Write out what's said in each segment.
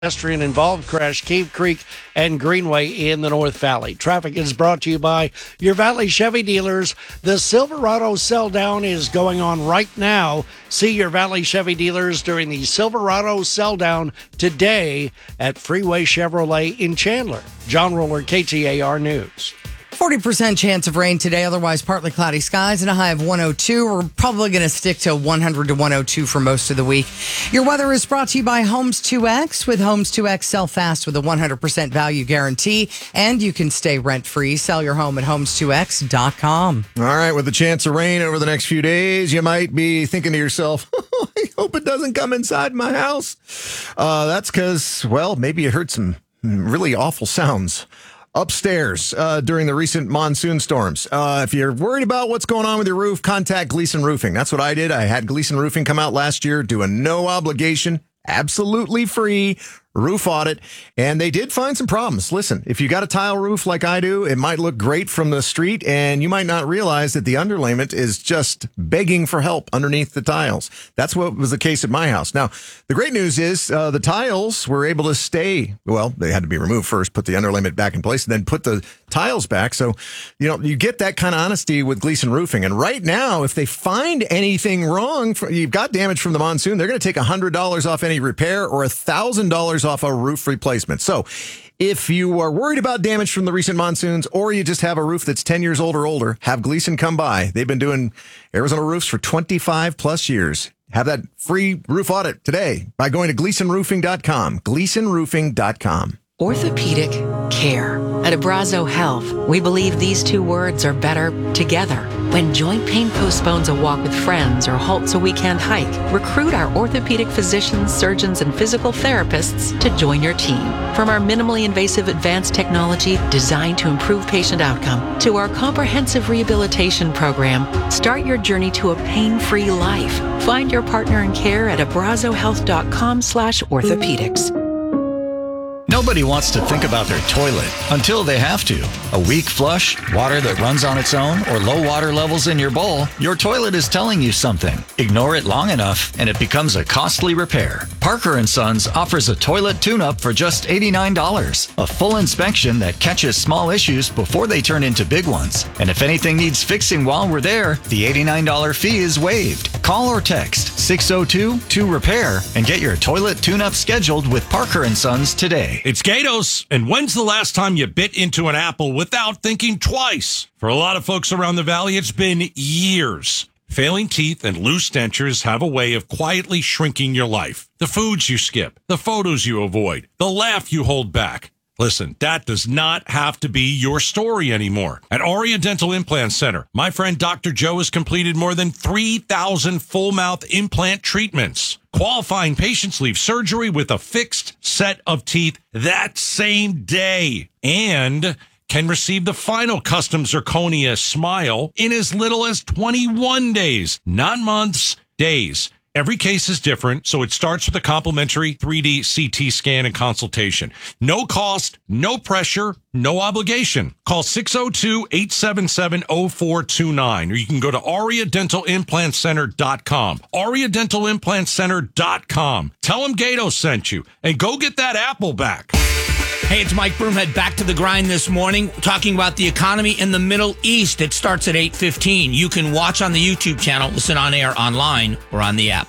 Pedestrian-involved crash, Cave Creek and Greenway in the North Valley. Traffic is brought to you by your Valley Chevy dealers. The Silverado sell-down is going on right now. See your Valley Chevy dealers during the Silverado sell-down today at Freeway Chevrolet in Chandler. John Roller, KTAR News. 40% chance of rain today, otherwise partly cloudy skies and a high of 102. We're probably going to stick to 100 to 102 for most of the week. Your weather is brought to you by Homes 2X. With Homes 2X, sell fast with a 100% value guarantee, and you can stay rent-free. Sell your home at homes2x.com. All right, with the chance of rain over the next few days, you might be thinking to yourself, I hope it doesn't come inside my house. That's because, well, maybe you heard some really awful sounds upstairs during the recent monsoon storms. If you're worried about what's going on with your roof, contact Gleason Roofing. That's what I did. I had Gleason Roofing come out last year, do a no obligation, absolutely free roof audit, and they did find some problems. Listen, if you got a tile roof like I do, it might look great from the street, and you might not realize that the underlayment is just begging for help underneath the tiles. That's what was the case at my house. Now, the great news is the tiles were able to stay. Well, they had to be removed first, put the underlayment back in place, and then put the tiles back. So, you get that kind of honesty with Gleason Roofing. And right now, if they find anything wrong, you've got damage from the monsoon, they're going to take $100 off any repair or $1,000 off a roof replacement. So if you are worried about damage from the recent monsoons, or you just have a roof that's 10 years old or older, have Gleason come by. They've been doing Arizona roofs for 25 plus years. Have that free roof audit today by going to GleasonRoofing.com. GleasonRoofing.com. Orthopedic care. At Abrazo Health, we believe these two words are better together. When joint pain postpones a walk with friends or halts a weekend hike, recruit our orthopedic physicians, surgeons, and physical therapists to join your team. From our minimally invasive advanced technology designed to improve patient outcome to our comprehensive rehabilitation program, start your journey to a pain-free life. Find your partner in care at abrazohealth.com/orthopedics. Nobody wants to think about their toilet until they have to. A weak flush, water that runs on its own, or low water levels in your bowl, your toilet is telling you something. Ignore it long enough, and it becomes a costly repair. Parker & Sons offers a toilet tune-up for just $89. A full inspection that catches small issues before they turn into big ones. And if anything needs fixing while we're there, the $89 fee is waived. Call or text 602-2REPAIR and get your toilet tune-up scheduled with Parker & Sons today. It's Gatos, and when's the last time you bit into an apple without thinking twice? For a lot of folks around the valley, it's been years. Failing teeth and loose dentures have a way of quietly shrinking your life. The foods you skip, the photos you avoid, the laugh you hold back. Listen, that does not have to be your story anymore. At Aria Dental Implant Center, my friend Dr. Joe has completed more than 3,000 full mouth implant treatments. Qualifying patients leave surgery with a fixed set of teeth that same day and can receive the final custom zirconia smile in as little as 21 days, not months, days. Every case is different, so it starts with a complimentary 3D CT scan and consultation. No cost, no pressure, no obligation. Call 602-877-0429, or you can go to AriaDentalImplantCenter.com. AriaDentalImplantCenter.com. Tell them Gato sent you, and go get that apple back. Hey, it's Mike Broomhead back to the grind this morning, talking about the economy in the Middle East. It starts at 8:15. You can watch on the YouTube channel, listen on air online, or on the app.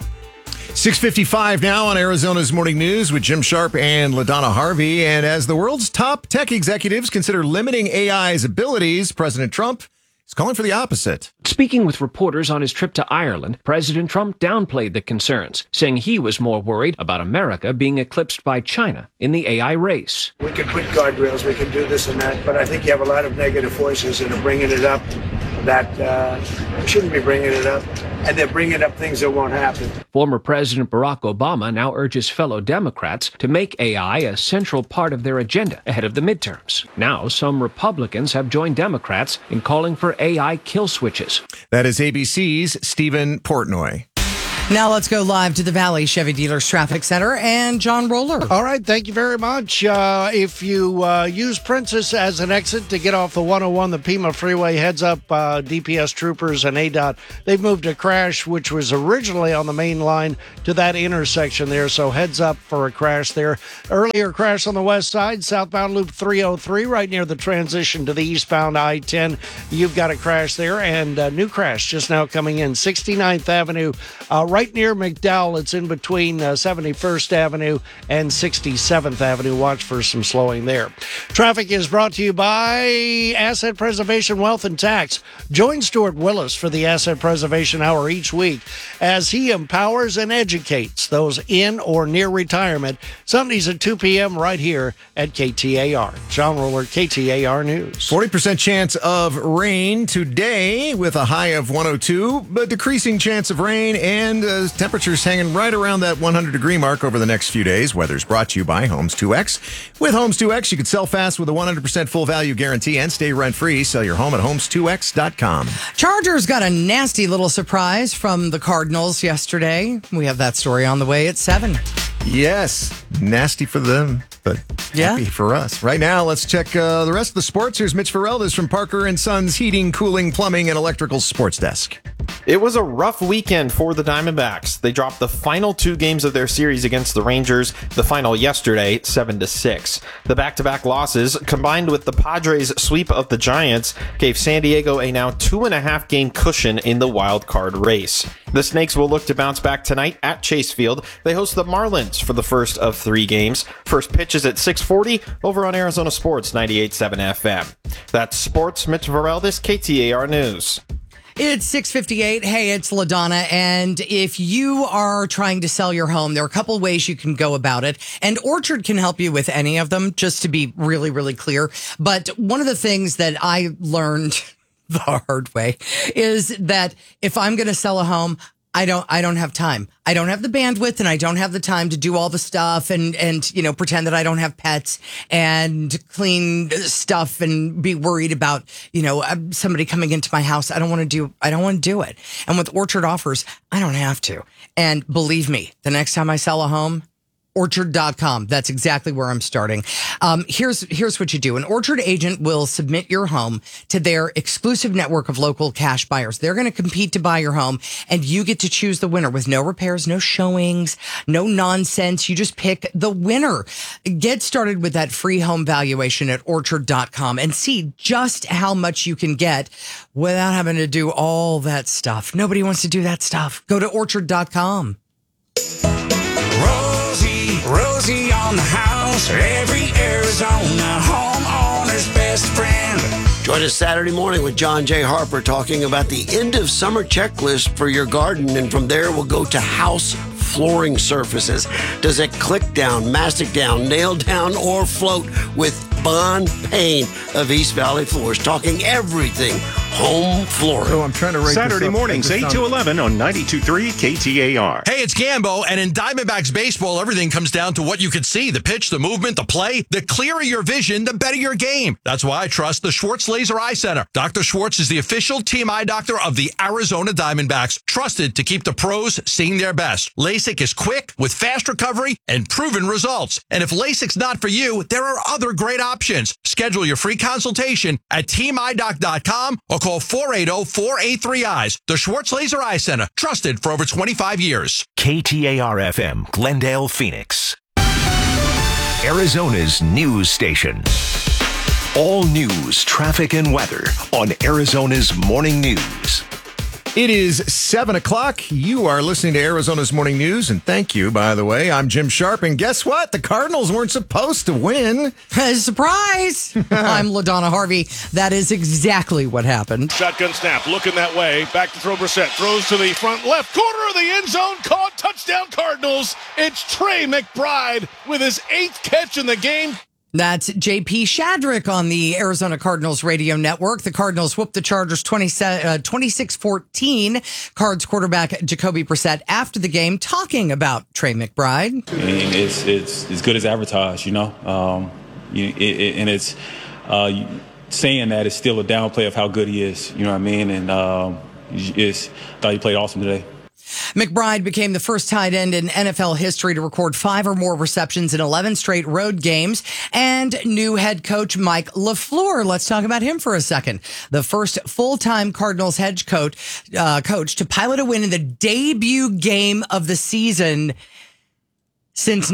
6:55 now on Arizona's Morning News with Jim Sharp and LaDonna Harvey. And as the world's top tech executives consider limiting AI's abilities, President Trump is calling for the opposite. Speaking with reporters on his trip to Ireland, President Trump downplayed the concerns, saying he was more worried about America being eclipsed by China in the AI race. We can put guardrails, we can do this and that, but I think you have a lot of negative voices that are bringing it up that shouldn't be bringing it up, and they're bringing up things that won't happen. Former President Barack Obama now urges fellow Democrats to make AI a central part of their agenda ahead of the midterms. Now, some Republicans have joined Democrats in calling for AI kill switches. That is ABC's Stephen Portnoy. Now let's go live to the Valley Chevy Dealers Traffic Center and John Roller. All right, thank you very much. If you use Princess as an exit to get off the 101, the Pima Freeway, heads up DPS troopers and ADOT. They've moved a crash, which was originally on the main line, to that intersection there, so heads up for a crash there. Earlier crash on the west side, southbound loop 303, right near the transition to the eastbound I-10. You've got a crash there, and a new crash just now coming in, 69th Avenue, right near McDowell. It's in between 71st Avenue and 67th Avenue. Watch for some slowing there. Traffic is brought to you by Asset Preservation Wealth and Tax. Join Stuart Willis for the Asset Preservation Hour each week as he empowers and educates those in or near retirement. Sundays at 2 p.m. right here at KTAR. John Roller, KTAR News. 40% chance of rain today with a high of 102, but decreasing chance of rain and temperatures hanging right around that 100-degree mark over the next few days. Weather's brought to you by Homes 2X. With Homes 2X, you can sell fast with a 100% full value guarantee and stay rent-free. Sell your home at homes2x.com. Chargers got a nasty little surprise from the Cardinals yesterday. We have that story on the way at 7. Yes, nasty for them, but happy for us. Right now, let's check the rest of the sports. Here's Mitch Ferrell from Parker & Sons Heating, Cooling, Plumbing, and Electrical Sports Desk. It was a rough weekend for the Diamondbacks. They dropped the final 2 games of their series against the Rangers, the final yesterday, 7-6. The back-to-back losses, combined with the Padres' sweep of the Giants, gave San Diego a now 2.5-game cushion in the wild card race. The Snakes will look to bounce back tonight at Chase Field. They host the Marlins for the first of 3 games. First pitch is at 6:40 over on Arizona Sports 98.7 FM. That's Sports. Mitch Varel, KTAR News. It's 6:58. Hey, it's LaDonna. And if you are trying to sell your home, there are a couple ways you can go about it. And Orchard can help you with any of them, just to be really, really clear. But one of the things that I learned the hard way is that if I'm going to sell a home, I don't have time. I don't have the bandwidth and I don't have the time to do all the stuff and pretend that I don't have pets and clean stuff and be worried about, somebody coming into my house. I don't want to do it. And with Orchard offers, I don't have to. And believe me, the next time I sell a home, Orchard.com. That's exactly where I'm starting. Here's what you do. An Orchard agent will submit your home to their exclusive network of local cash buyers. They're going to compete to buy your home, and you get to choose the winner with no repairs, no showings, no nonsense. You just pick the winner. Get started with that free home valuation at Orchard.com and see just how much you can get without having to do all that stuff. Nobody wants to do that stuff. Go to Orchard.com. Rosie on the house, every Arizona homeowner's best friend. Join us Saturday morning with John J. Harper talking about the end of summer checklist for your garden. And from there, we'll go to house flooring surfaces. Does it click down, mastic down, nail down, or float with Bond Payne of East Valley Floors? Talking everything home flooring. Oh, I'm trying to write Saturday mornings, 8 to 11 on 92.3 KTAR. Hey, it's Gambo, and in Diamondbacks baseball, everything comes down to what you can see. The pitch, the movement, the play. The clearer your vision, the better your game. That's why I trust the Schwartz Laser Eye Center. Dr. Schwartz is the official team eye doctor of the Arizona Diamondbacks, trusted to keep the pros seeing their best. LASIK is quick, with fast recovery and proven results. And if LASIK's not for you, there are other great options. Schedule your free consultation at teamidoc.com or call 480-483-EYES. The Schwartz Laser Eye Center, trusted for over 25 years. KTAR-FM, Glendale, Phoenix. Arizona's news station. All news, traffic, and weather on Arizona's Morning News. It is 7 o'clock. You are listening to Arizona's Morning News, and thank you, by the way. I'm Jim Sharp, and guess what? The Cardinals weren't supposed to win. Surprise! I'm LaDonna Harvey. That is exactly what happened. Shotgun snap, looking that way. Back to throw Brissett. Throws to the front left corner of the end zone. Caught, touchdown Cardinals. It's Trey McBride with his 8th catch in the game. That's JP Shadrick on the Arizona Cardinals radio network. The Cardinals whooped the Chargers 26-14. Cards quarterback Jacoby Brissett after the game talking about Trey McBride. I mean, it's as good as advertised, and it's saying that it's still a downplay of how good he is. You know what I mean? And thought he played awesome today. McBride became the first tight end in NFL history to record 5 or more receptions in 11 straight road games. And new head coach Mike LaFleur. Let's talk about him for a second. The first full-time Cardinals head coach to pilot a win in the debut game of the season since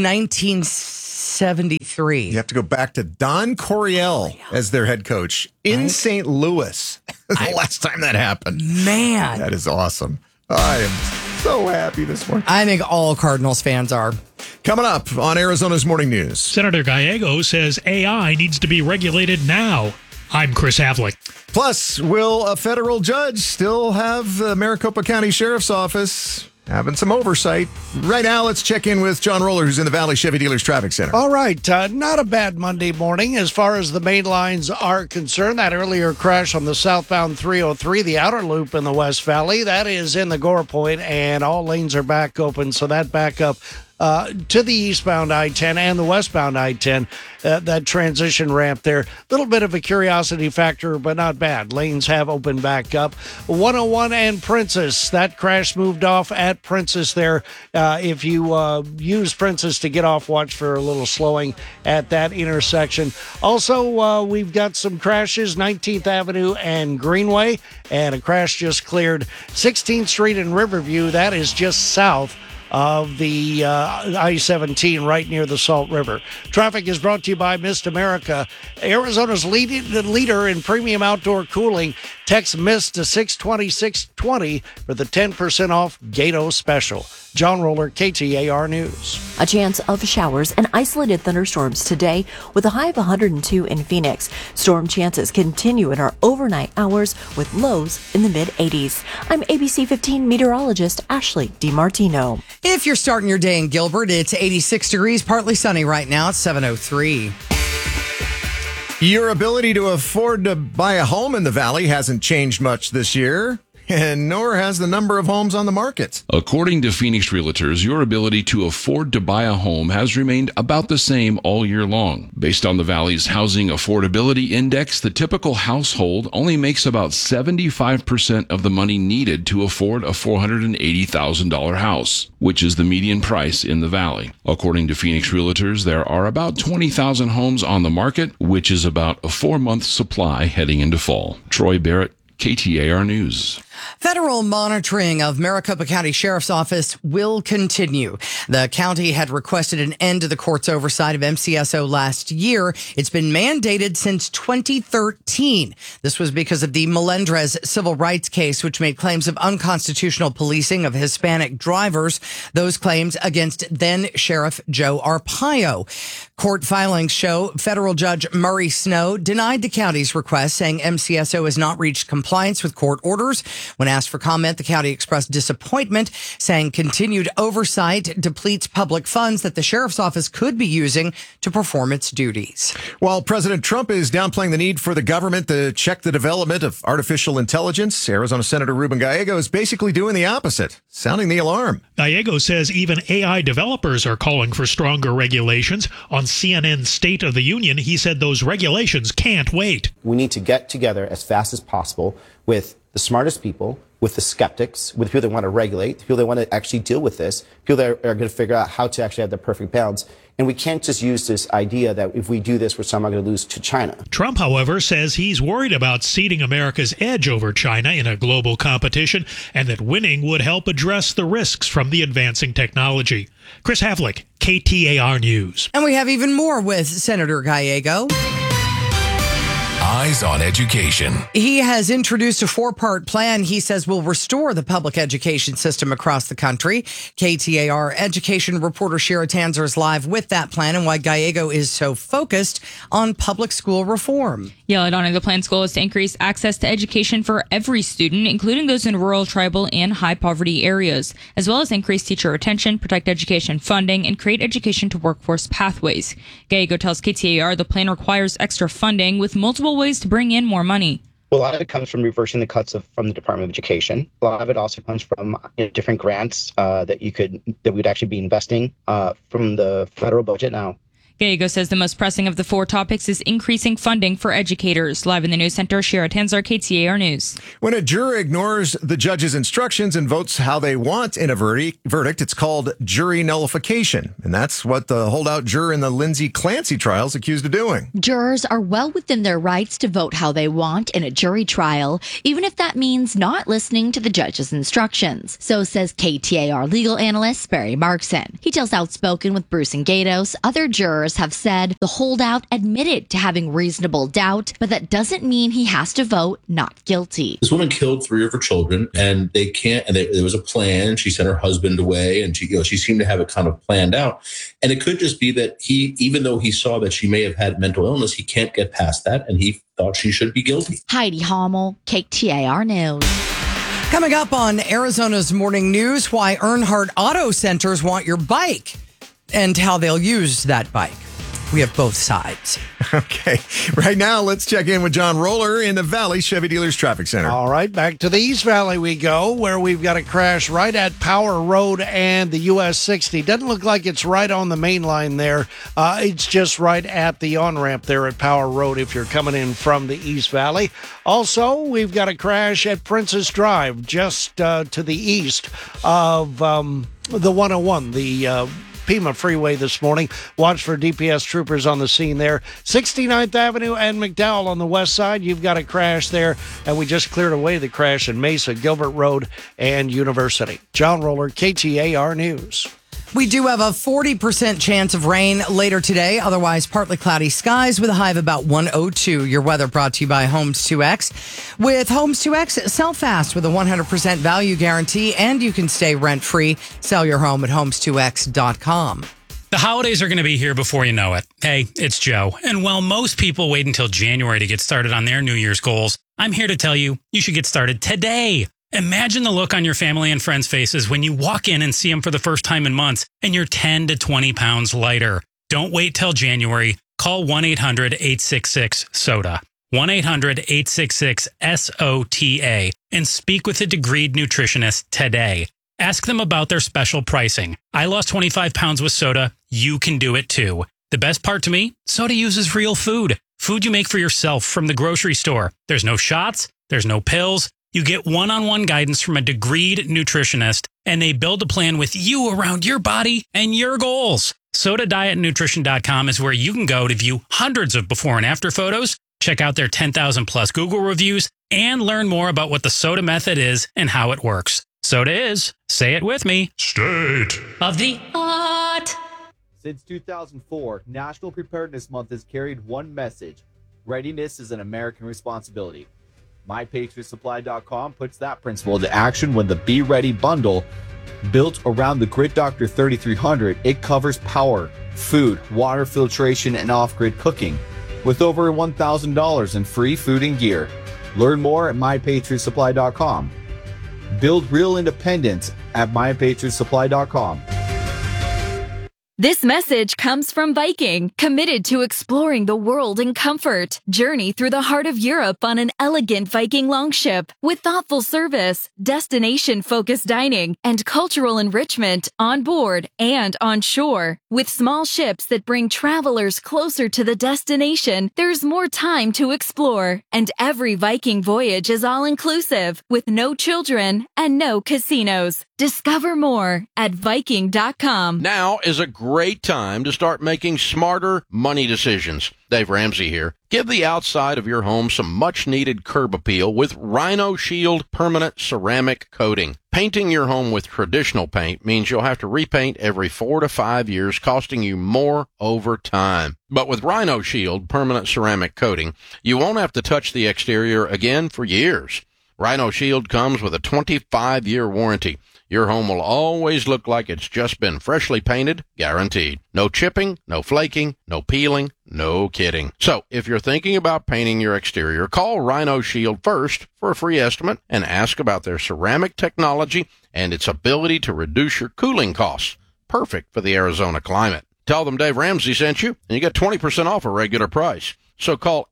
1973. You have to go back to Don Coryell as their head coach in St. Louis. The last time that happened. Man. That is awesome. I am so happy this morning. I think all Cardinals fans are. Coming up on Arizona's Morning News. Senator Gallego says AI needs to be regulated now. I'm Chris Havlick. Plus, will a federal judge still have the Maricopa County Sheriff's Office having some oversight? Right now, let's check in with John Roller, who's in the Valley Chevy Dealers Traffic Center. All right. Not a bad Monday morning as far as the main lines are concerned. That earlier crash on the southbound 303, the outer loop in the West Valley, that is in the Gore Point, and all lanes are back open. So that backup to the eastbound I-10 and the westbound I-10, that transition ramp there. A little bit of a curiosity factor, but not bad. Lanes have opened back up. 101 and Princess, that crash moved off at Princess there. If you use Princess to get off, watch for a little slowing at that intersection. Also, we've got some crashes, 19th Avenue and Greenway, and a crash just cleared 16th Street in Riverview. That is just south of the I-17 right near the Salt River. Traffic is brought to you by Mist America, Arizona's leader in premium outdoor cooling. Text MIST to 620-620 for the 10% off Gato special. John Roller, KTAR News. A chance of showers and isolated thunderstorms today with a high of 102 in Phoenix. Storm chances continue in our overnight hours with lows in the mid-80s. I'm ABC 15 meteorologist Ashley DiMartino. If you're starting your day in Gilbert, it's 86 degrees, partly sunny right now. It's 7:03. Your ability to afford to buy a home in the Valley hasn't changed much this year, and nor has the number of homes on the market. According to Phoenix Realtors, your ability to afford to buy a home has remained about the same all year long. Based on the Valley's Housing Affordability Index, the typical household only makes about 75% of the money needed to afford a $480,000 house, which is the median price in the Valley. According to Phoenix Realtors, there are about 20,000 homes on the market, which is about a 4-month supply heading into fall. Troy Barrett, KTAR News. Federal monitoring of Maricopa County Sheriff's Office will continue. The county had requested an end to the court's oversight of MCSO last year. It's been mandated since 2013. This was because of the Melendrez civil rights case, which made claims of unconstitutional policing of Hispanic drivers. Those claims against then Sheriff Joe Arpaio. Court filings show federal Judge Murray Snow denied the county's request, saying MCSO has not reached compliance with court orders. When asked for comment, the county expressed disappointment, saying continued oversight depletes public funds that the sheriff's office could be using to perform its duties. While President Trump is downplaying the need for the government to check the development of artificial intelligence, Arizona Senator Ruben Gallego is basically doing the opposite, sounding the alarm. Gallego says even AI developers are calling for stronger regulations. On CNN's State of the Union, he said those regulations can't wait. We need to get together as fast as possible with the smartest people, with the skeptics, with people that want to regulate, people that want to actually deal with this, people that are going to figure out how to actually have the perfect balance. And we can't just use this idea that if we do this, we're somehow going to lose to China. Trump, however, says he's worried about ceding America's edge over China in a global competition and that winning would help address the risks from the advancing technology. Chris Havlick, KTAR News. And we have even more with Senator Gallego. Eyes on Education. He has introduced a 4-part plan he says will restore the public education system across the country. KTAR education reporter Shira Tanzer is live with that plan and why Gallego is so focused on public school reform. Yeah, Donna, the plan's goal is to increase access to education for every student, including those in rural, tribal, and high poverty areas, as well as increase teacher retention, protect education funding, and create education to workforce pathways. Gallego tells KTAR the plan requires extra funding with multiple ways to bring in more money. Well, a lot of it comes from reversing the cuts from the Department of Education. A lot of it also comes from different grants that we'd actually be investing from the federal budget now. Gallego says the most pressing of the 4 topics is increasing funding for educators. Live in the news center, Shira Tanzar, KTAR News. When a juror ignores the judge's instructions and votes how they want in a verdict, it's called jury nullification. And that's what the holdout juror in the Lindsay Clancy trial is accused of doing. Jurors are well within their rights to vote how they want in a jury trial, even if that means not listening to the judge's instructions. So says KTAR legal analyst Barry Markson. He tells Outspoken with Bruce and Gatos other jurors have said the holdout admitted to having reasonable doubt, but that doesn't mean he has to vote not guilty. This woman killed 3 of her children, and there was a plan. She sent her husband away, and she seemed to have it kind of planned out. And it could just be that even though he saw that she may have had mental illness, he can't get past that, and he thought she should be guilty. Heidi Hommel, KTAR News. Coming up on Arizona's Morning News, why Earnhardt Auto Centers want your bike and how they'll use that bike. We have both sides. Okay. Right now, let's check in with John Roller in the Valley Chevy Dealers Traffic Center. All right, back to the East Valley we go, where we've got a crash right at Power Road and the US 60. Doesn't look like it's right on the main line there. It's just right at the on-ramp there at Power Road if you're coming in from the East Valley. Also, we've got a crash at Princess Drive, just to the east of the 101, the Pima Freeway this morning. Watch for DPS troopers on the scene there. 69th Avenue and McDowell on the west side. You've got a crash there, and we just cleared away the crash in Mesa, Gilbert Road, and University. John Roller, KTAR News. We do have a 40% chance of rain later today, otherwise partly cloudy skies with a high of about 102. Your weather brought to you by Homes 2X. With Homes 2X, sell fast with a 100% value guarantee, and you can stay rent-free. Sell your home at homes2x.com. The holidays are going to be here before you know it. Hey, it's Joe. And while most people wait until January to get started on their New Year's goals, I'm here to tell you, you should get started today. Imagine the look on your family and friends' faces when you walk in and see them for the first time in months and you're 10 to 20 pounds lighter. Don't wait till January. Call 1-800-866-SODA. 1-800-866-SOTA and speak with a Degreed nutritionist today. Ask them about their special pricing. I lost 25 pounds with Soda. You can do it too. The best part to me, Soda uses real food. Food you make for yourself from the grocery store. There's no shots. There's no pills. You get one-on-one guidance from a Degreed nutritionist, and they build a plan with you around your body and your goals. SodaDietNutrition.com is where you can go to view hundreds of before and after photos, check out their 10,000-plus Google reviews, and learn more about what the Soda method is and how it works. Soda is, say it with me, state of the art. Since 2004, National Preparedness Month has carried one message: readiness is an American responsibility. MyPatriotSupply.com puts that principle into action when the Be Ready bundle, built around the Grid Doctor 3300, it covers power, food, water filtration, and off-grid cooking, with over $1,000 in free food and gear. Learn more at MyPatriotSupply.com. Build real independence at MyPatriotSupply.com. This message comes from Viking, committed to exploring the world in comfort. Journey through the heart of Europe on an elegant Viking longship with thoughtful service, destination-focused dining, and cultural enrichment on board and on shore. With small ships that bring travelers closer to the destination, there's more time to explore. And every Viking voyage is all-inclusive, with no children and no casinos. Discover more at Viking.com. Now is a great time to start making smarter money decisions. Dave Ramsey here. Give the outside of your home some much-needed curb appeal with Rhino Shield permanent ceramic coating. Painting your home with traditional paint means you'll have to repaint every 4 to 5 years, costing you more over time. But with Rhino Shield permanent ceramic coating, you won't have to touch the exterior again for years. Rhino Shield comes with a 25-year warranty. Your home will always look like it's just been freshly painted, guaranteed. No chipping, no flaking, no peeling, no kidding. So, if you're thinking about painting your exterior, call Rhino Shield first for a free estimate and ask about their ceramic technology and its ability to reduce your cooling costs. Perfect for the Arizona climate. Tell them Dave Ramsey sent you, and you get 20% off a regular price. So call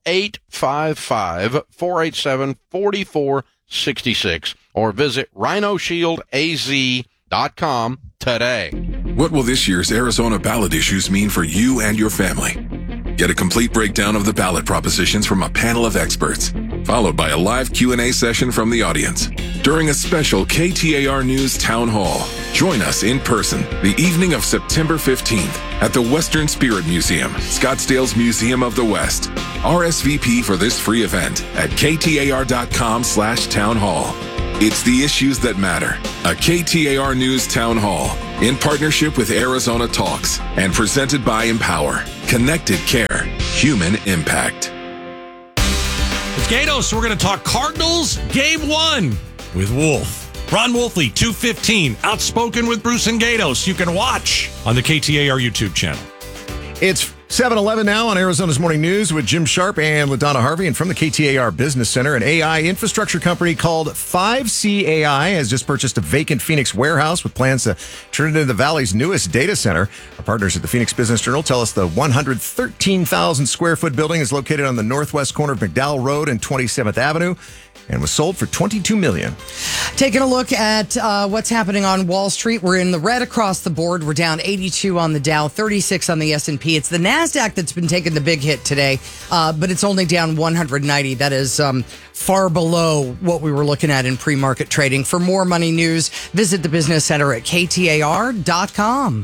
855-487-4466 or visit rhinoshieldaz.com today. What will this year's Arizona ballot issues mean for you and your family? Get a complete breakdown of the ballot propositions from a panel of experts, followed by a live Q&A session from the audience. During a special KTAR News Town Hall, join us in person the evening of September 15th at the Western Spirit Museum, Scottsdale's Museum of the West. RSVP for this free event at ktar.com/townhall. It's the issues that matter. A KTAR News Town Hall in partnership with Arizona Talks and presented by Empower. Connected care. Human impact. It's Gatos. We're going to talk Cardinals Game 1 with Wolf. Ron Wolfley, 2:15, Outspoken with Bruce and Gatos. You can watch on the KTAR YouTube channel. It's 7:11 now on Arizona's Morning News with Jim Sharp and LaDonna Harvey. And from the KTAR Business Center, an AI infrastructure company called 5C AI has just purchased a vacant Phoenix warehouse with plans to turn it into the Valley's newest data center. Our partners at the Phoenix Business Journal tell us the 113,000 square foot building is located on the northwest corner of McDowell Road and 27th Avenue and was sold for $22 million. Taking a look at what's happening on Wall Street, we're in the red across the board. We're down 82 on the Dow, 36 on the S&P. It's the NASDAQ that's been taking the big hit today, but it's only down 190. That is far below what we were looking at in pre-market trading. For more money news, visit the Business Center at KTAR.com.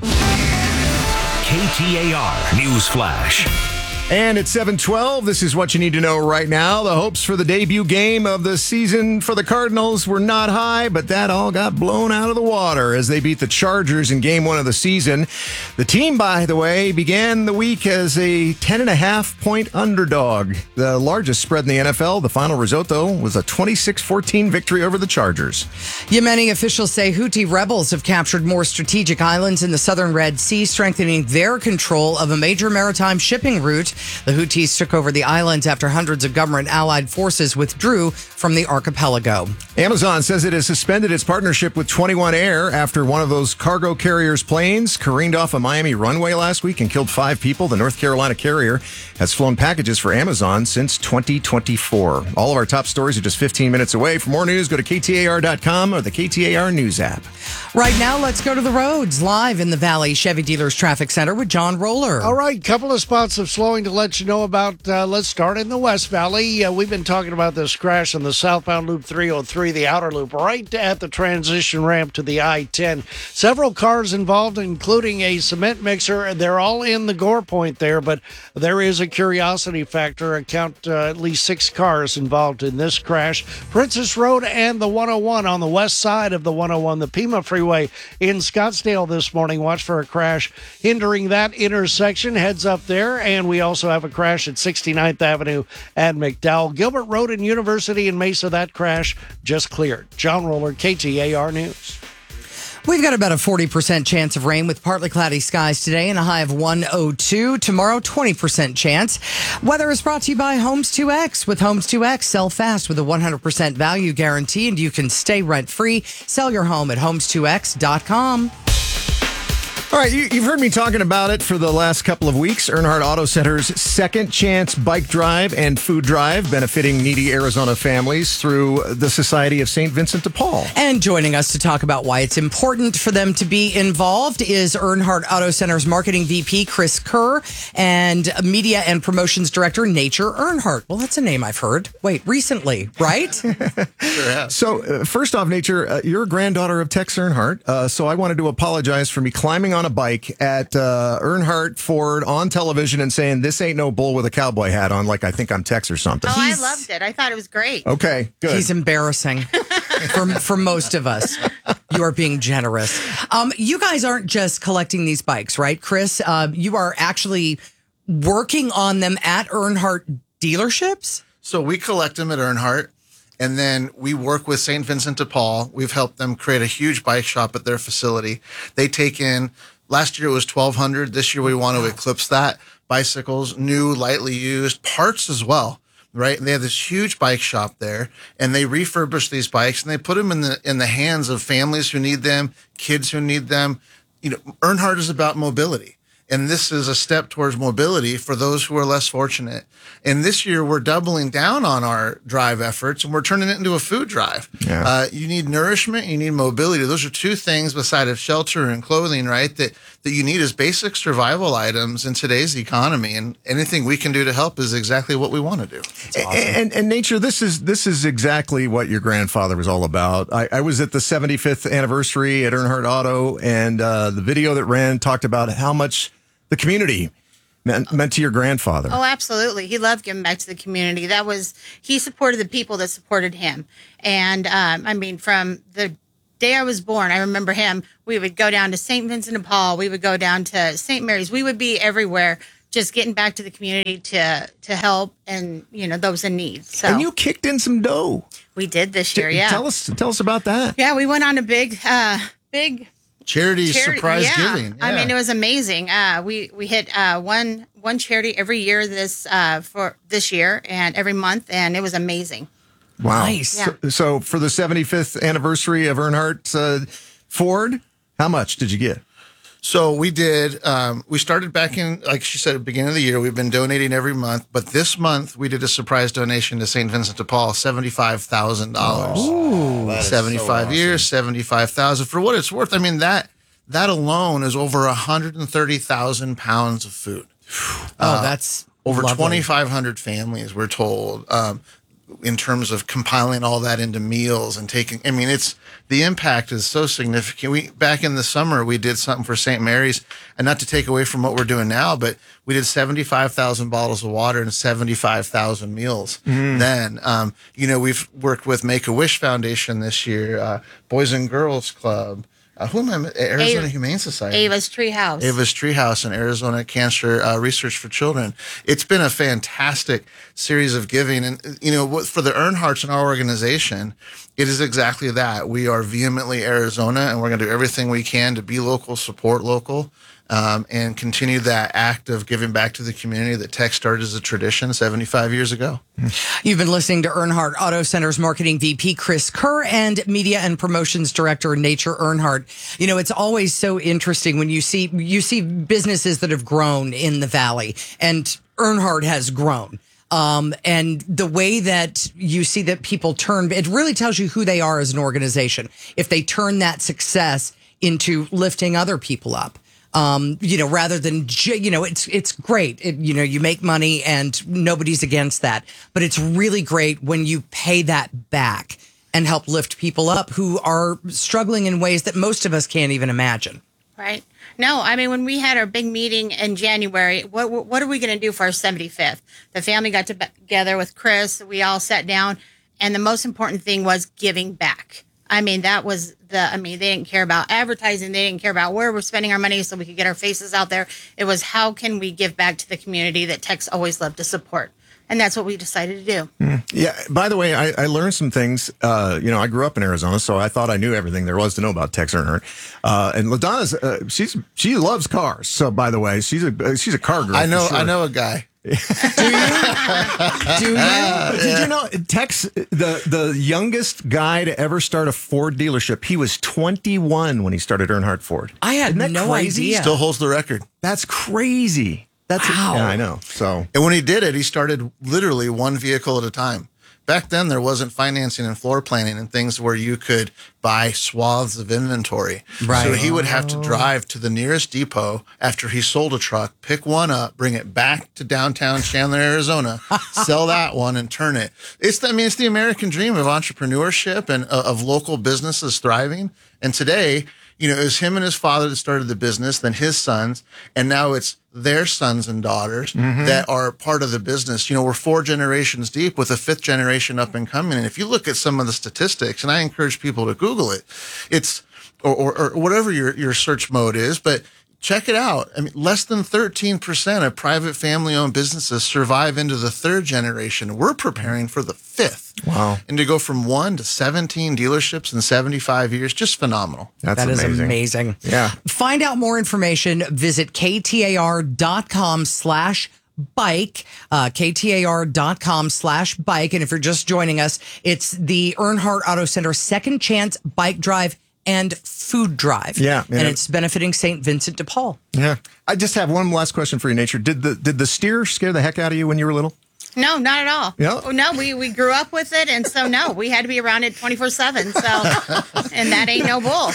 KTAR News Flash. And at 7:12, this is what you need to know right now. The hopes for the debut game of the season for the Cardinals were not high, but that all got blown out of the water as they beat the Chargers in Game 1 of the season. The team, by the way, began the week as a 10.5-point underdog, the largest spread in the NFL. The final result, though, was a 26-14 victory over the Chargers. Yemeni officials say Houthi rebels have captured more strategic islands in the southern Red Sea, strengthening their control of a major maritime shipping route. The Houthis took over the islands after hundreds of government-allied forces withdrew from the archipelago. Amazon says it has suspended its partnership with 21 Air after one of those cargo carriers' planes careened off a Miami runway last week and killed 5 people. The North Carolina carrier has flown packages for Amazon since 2024. All of our top stories are just 15 minutes away. For more news, go to KTAR.com or the KTAR News app. Right now, let's go to the roads. Live in the Valley Chevy Dealers Traffic Center with John Roller. All right, couple of spots of slowing to let you know about. Let's start in the West Valley. We've been talking about this crash on the southbound Loop 303, the outer loop, right at the transition ramp to the I-10. Several cars involved, including a cement mixer. They're all in the Gore Point there, but there is a curiosity factor. I count at least 6 cars involved in this crash. Princess Road and the 101 on the west side of the 101, the Pima Freeway in Scottsdale this morning. Watch for a crash hindering that intersection. Heads up there, and we also have a crash at 69th Avenue and McDowell. Gilbert Road and University in Mesa, that crash just cleared. John Roller, KTAR News. We've got about a 40% chance of rain with partly cloudy skies today and a high of 102. Tomorrow, 20% chance. Weather is brought to you by Homes 2X. With Homes 2X, sell fast with a 100% value guarantee, and you can stay rent-free. Sell your home at homes2x.com. All right, you've heard me talking about it for the last couple of weeks. Earnhardt Auto Center's Second Chance Bike Drive and Food Drive, benefiting needy Arizona families through the Society of St. Vincent de Paul. And joining us to talk about why it's important for them to be involved is Earnhardt Auto Center's Marketing VP, Chris Kerr, and Media and Promotions Director, Nature Earnhardt. Well, that's a name I've heard. Wait, recently, right? Sure have. So, first off, Nature, you're a granddaughter of Tex Earnhardt, so I wanted to apologize for me climbing on a bike at Earnhardt Ford on television and saying, this ain't no bull with a cowboy hat on, like I think I'm Tex or something. Oh, I loved it. I thought it was great. Okay, good. He's embarrassing for most of us. You are being generous. You guys aren't just collecting these bikes, right, Chris? You are actually working on them at Earnhardt dealerships? So we collect them at Earnhardt. And then we work with St. Vincent de Paul. We've helped them create a huge bike shop at their facility. They take in, last year it was 1,200. This year we want to eclipse that. Bicycles, new, lightly used, parts as well, right? And they have this huge bike shop there, and they refurbish these bikes and they put them in the hands of families who need them, kids who need them. You know, Earnhardt is about mobility. And this is a step towards mobility for those who are less fortunate. And this year, we're doubling down on our drive efforts, and we're turning it into a food drive. Yeah. You need nourishment, you need mobility. Those are two things beside of shelter and clothing, right, that you need as basic survival items in today's economy. And anything we can do to help is exactly what we want to do. And Nature, this is exactly what your grandfather was all about. I was at the 75th anniversary at Earnhardt Auto, and the video that ran talked about how much the community meant to your grandfather. Oh, absolutely. He loved giving back to the community. He supported the people that supported him. And I mean, from the day I was born, I remember him. We would go down to St. Vincent de Paul. We would go down to St. Mary's. We would be everywhere, just getting back to the community to help and, those in need. So, and you kicked in some dough. We did this year, yeah. Tell us about that. Yeah, we went on a big charity surprise giving. Yeah. I mean, it was amazing. We hit one charity every year for this year and every month, and it was amazing. Wow. Nice. Yeah. So for the 75th anniversary of Earnhardt Ford, how much did you get? So we did, we started back in, like she said, at the beginning of the year. We've been donating every month, but this month we did a surprise donation to St. Vincent de Paul, $75,000. Ooh, 75 years, $75,000. For what it's worth, I mean, that alone is over 130,000 pounds of food. That's over lovely. 2,500 families, we're told, in terms of compiling all that into meals and taking, I mean, the impact is so significant. Back in the summer, we did something for St. Mary's, and not to take away from what we're doing now, but we did 75,000 bottles of water and 75,000 meals. Then, we've worked with Make-A-Wish Foundation this year, Boys and Girls Club, Arizona Humane Society. Ava's Treehouse. And Arizona Cancer Research for Children. It's been a fantastic series of giving. And, for the Earnhardts in our organization, it is exactly that. We are vehemently Arizona, and we're going to do everything we can to be local, support local, and continue that act of giving back to the community that Tech started as a tradition 75 years ago. You've been listening to Earnhardt Auto Center's Marketing VP Chris Kerr and Media and Promotions Director Nature Earnhardt. It's always so interesting when you see businesses that have grown in the Valley, and Earnhardt has grown. And the way that you see that people turn, it really tells you who they are as an organization. If they turn that success into lifting other people up. Rather than, it's great. You make money and nobody's against that. But it's really great when you pay that back and help lift people up who are struggling in ways that most of us can't even imagine. Right. No, I mean, when we had our big meeting in January, what are we going to do for our 75th? The family got together with Chris. We all sat down, and the most important thing was giving back. I mean, they didn't care about advertising. They didn't care about where we're spending our money so we could get our faces out there. It was, how can we give back to the community that Tech's always loved to support? And that's what we decided to do. Yeah. By the way, I learned some things. I grew up in Arizona, so I thought I knew everything there was to know about Tex Earnhardt. And LaDonna's, she loves cars. So, by the way, she's a car girl. I know. For sure. I know a guy. Do you? Did you know Tex, the youngest guy to ever start a Ford dealership? He was 21 when he started Earnhardt Ford. I had no crazy? idea. Still holds the record. That's crazy. Wow. Yeah, I know. So, and when he did it, he started literally one vehicle at a time. Back then, there wasn't financing and floor planning and things where you could buy swaths of inventory. Right. So he would have to drive to the nearest depot after he sold a truck, pick one up, bring it back to downtown Chandler, Arizona, sell that one, and turn it. It's the American dream of entrepreneurship and of local businesses thriving. And today, it was him and his father that started the business, then his sons, and now it's their sons and daughters that are part of the business. We're 4 generations deep with a 5th generation up and coming. And if you look at some of the statistics, and I encourage people to Google it, it's or whatever your search mode is, but check it out. I mean, less than 13% of private family-owned businesses survive into the 3rd generation. We're preparing for the 5th. Wow. And to go from 1 to 17 dealerships in 75 years, just phenomenal. That is amazing. Yeah. Find out more information. Visit ktar.com/bike, ktar.com/bike. And if you're just joining us, it's the Earnhardt Auto Center Second Chance Bike Drive and food drive. Yeah. And it's benefiting St. Vincent de Paul. Yeah. I just have one last question for you, Nature. Did the steer scare the heck out of you when you were little? No, not at all. Yeah. Oh, no, we grew up with it, and so no, we had to be around it 24/7. So, and that ain't no bull,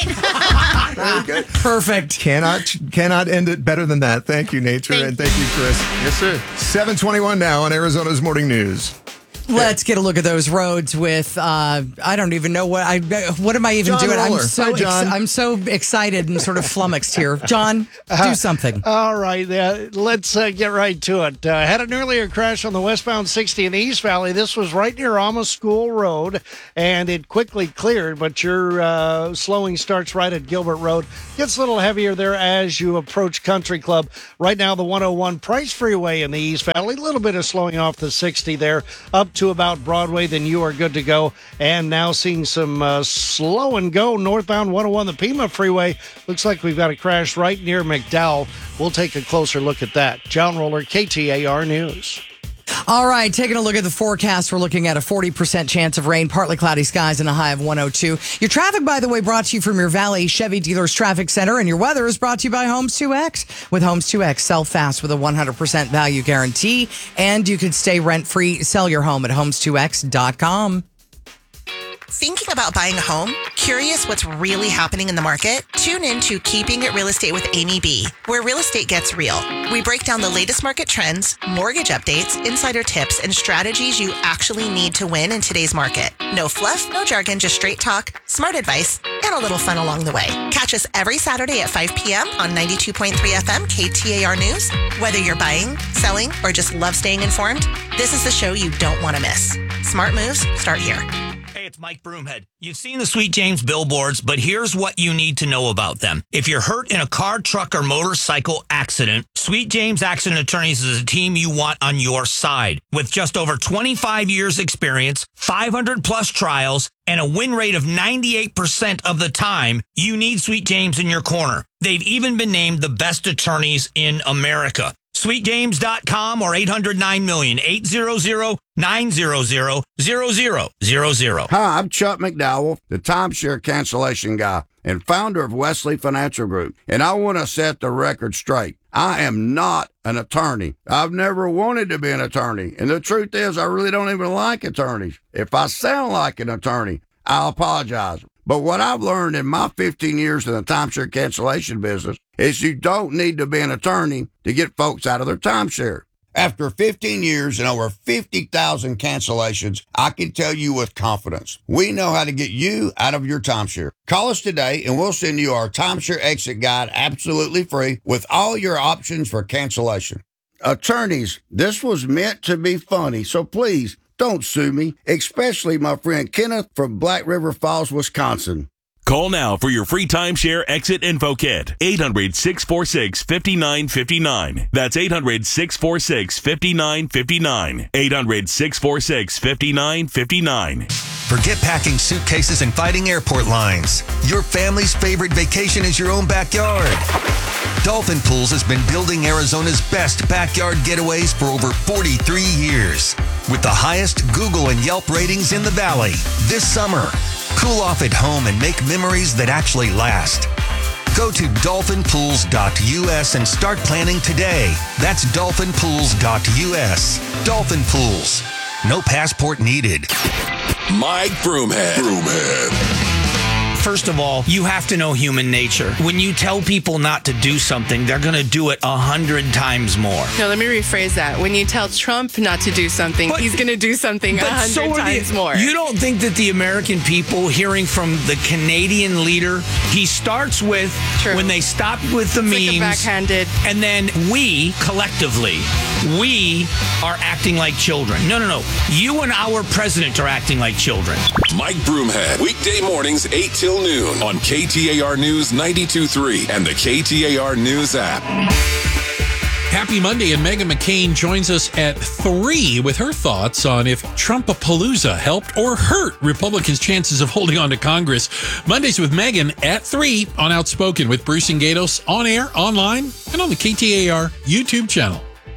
right? Very good. Perfect. Cannot end it better than that. Thank you, Nature, and thank you, Chris. Yes, sir. 7:21 now on Arizona's Morning News. Let's get a look at those roads with, I don't even know what am I even John doing? Roller. I'm Hi, John. I'm so excited and sort of flummoxed here. John, do something. All right, let's get right to it. Had an earlier crash on the westbound 60 in the East Valley. This was right near Alma School Road, and it quickly cleared, but your slowing starts right at Gilbert Road. Gets a little heavier there as you approach Country Club. Right now, the 101 Price Freeway in the East Valley. A little bit of slowing off the 60 there up to about Broadway, then you are good to go. And now seeing some slow and go northbound 101, the Pima Freeway. Looks like we've got a crash right near McDowell. We'll take a closer look at that. John Roller, KTAR News. All right, taking a look at the forecast, we're looking at a 40% chance of rain, partly cloudy skies, and a high of 102. Your traffic, by the way, brought to you from your Valley Chevy Dealers Traffic Center, and your weather is brought to you by Homes 2X. With Homes 2X, sell fast with a 100% value guarantee, and you can stay rent-free. Sell your home at homes2x.com. Thinking about buying a home? Curious what's really happening in the market? Tune in to Keeping It Real Estate with Amy B, where real estate gets real. We break down the latest market trends, mortgage updates, insider tips, and strategies you actually need to win in today's market. No fluff, no jargon, just straight talk, smart advice, and a little fun along the way. Catch us every Saturday at 5 p.m. on 92.3 FM KTAR News. Whether you're buying, selling, or just love staying informed, this is the show you don't want to miss. Smart moves start here. Hey, it's Mike Broomhead. You've seen the Sweet James billboards, but here's what you need to know about them. If you're hurt in a car, truck, or motorcycle accident, Sweet James Accident Attorneys is a team you want on your side. With just over 25 years experience, 500 plus trials, and a win rate of 98% of the time, you need Sweet James in your corner. They've even been named the best attorneys in America. SweetJames.com or 800-9-million, 800-900-0000. Hi, I'm Chuck McDowell, the timeshare cancellation guy and founder of Wesley Financial Group, and I want to set the record straight. I am not an attorney. I've never wanted to be an attorney, and the truth is I really don't even like attorneys. If I sound like an attorney, I'll apologize. But what I've learned in my 15 years in the timeshare cancellation business is you don't need to be an attorney to get folks out of their timeshare. After 15 years and over 50,000 cancellations, I can tell you with confidence, we know how to get you out of your timeshare. Call us today and we'll send you our timeshare exit guide absolutely free with all your options for cancellation. Attorneys, this was meant to be funny, so please don't sue me, especially my friend Kenneth from Black River Falls, Wisconsin. Call now for your free timeshare exit info kit. 800-646-5959. That's 800-646-5959. 800-646-5959. Forget packing suitcases and fighting airport lines. Your family's favorite vacation is your own backyard. Dolphin Pools has been building Arizona's best backyard getaways for over 43 years. With the highest Google and Yelp ratings in the Valley. This summer, cool off at home and make memories that actually last. Go to dolphinpools.us and start planning today. That's dolphinpools.us. Dolphin Pools. No passport needed. Mike Broomhead. First of all, you have to know human nature. When you tell people not to do something, they're going to do it 100 times more. No, let me rephrase that. When you tell Trump not to do something, he's going to do something 100 times more. You don't think that the American people, hearing from the Canadian leader, he starts with when they stop with the memes. Like a backhanded. And then we, collectively, we are acting like children. No. You and our president are acting like children. Mike Broomhead, weekday mornings 8 till noon on KTAR News 92.3 and the KTAR News app. Happy Monday, and Meghan McCain joins us at 3 with her thoughts on if Trumpapalooza helped or hurt Republicans' chances of holding on to Congress. Mondays with Meghan at 3 on Outspoken with Bruce and Gatos, on air, online, and on the KTAR YouTube channel.